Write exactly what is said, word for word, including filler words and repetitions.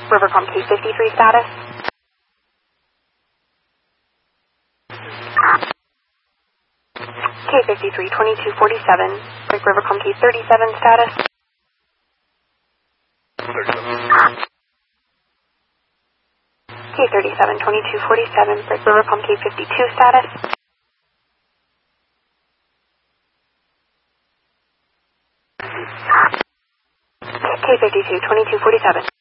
Rivercom K fifty-three status. K fifty-three, twenty-two forty-seven, break Rivercom K thirty-seven status. K thirty-seven, twenty-two forty-seven, break Rivercom K fifty-two status. K fifty-two, twenty-two forty-seven.